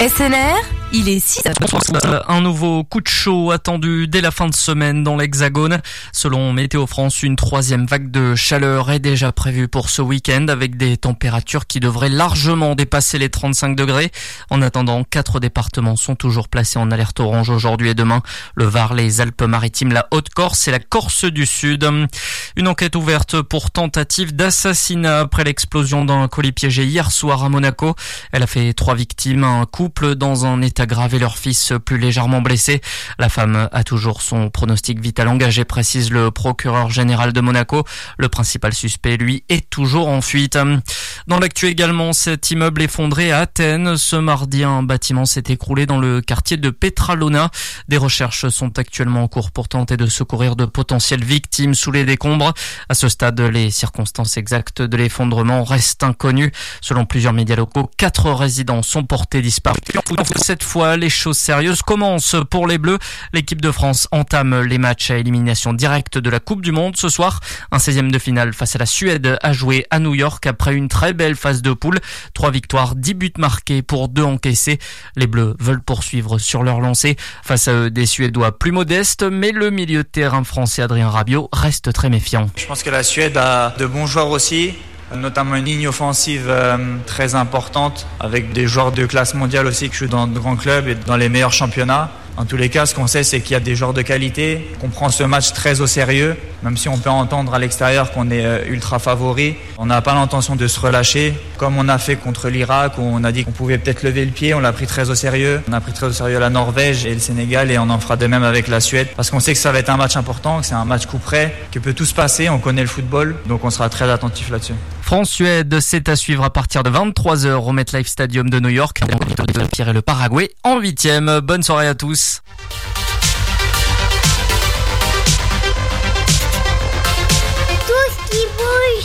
SNR, il est 6h. Un nouveau coup de chaud attendu dès la fin de semaine dans l'Hexagone. Selon Météo France, une troisième vague de chaleur est déjà prévue pour ce week-end avec des températures qui devraient largement dépasser les 35 degrés. En attendant, 4 départements sont toujours placés en alerte orange aujourd'hui et demain. Le Var, les Alpes-Maritimes, la Haute-Corse et la Corse du Sud. Une enquête ouverte pour tentative d'assassinat après l'explosion d'un colis piégé hier soir à Monaco. Elle a fait 3 victimes, un couple dans un état grave et leur fils plus légèrement blessé. La femme a toujours son pronostic vital engagé, précise le procureur général de Monaco. Le principal suspect, lui, est toujours en fuite. Dans l'actu également, cet immeuble effondré à Athènes. Ce mardi, un bâtiment s'est écroulé dans le quartier de Petralona. Des recherches sont actuellement en cours pour tenter de secourir de potentielles victimes sous les décombres. À ce stade, les circonstances exactes de l'effondrement restent inconnues. Selon plusieurs médias locaux, 4 résidents sont portés disparus. Cette fois, les choses sérieuses commencent pour les Bleus. L'équipe de France entame les matchs à élimination directe de la Coupe du Monde. Ce soir, un 16e de finale face à la Suède a joué à New York après une très belle phase de poule. 3 victoires, 10 buts marqués pour 2 encaissés. Les Bleus veulent poursuivre sur leur lancée. Face à eux, des Suédois plus modestes, mais le milieu de terrain français Adrien Rabiot reste très méfiant. Je pense que la Suède a de bons joueurs aussi, notamment une ligne offensive très importante avec des joueurs de classe mondiale aussi qui jouent dans de grands clubs et dans les meilleurs championnats. En tous les cas, ce qu'on sait, c'est qu'il y a des joueurs de qualité, qu'on prend ce match très au sérieux, même si on peut entendre à l'extérieur qu'on est ultra favori. On n'a pas l'intention de se relâcher, comme on a fait contre l'Irak, où on a dit qu'on pouvait peut-être lever le pied, on l'a pris très au sérieux. On a pris très au sérieux la Norvège et le Sénégal et on en fera de même avec la Suède, parce qu'on sait que ça va être un match important, que c'est un match coup près, que peut tout se passer, on connaît le football, donc on sera très attentif là-dessus. France-Suède, c'est à suivre à partir de 23h au MetLife Stadium de New York. Le Pierre et le Paraguay en 8e. Bonne soirée à tous.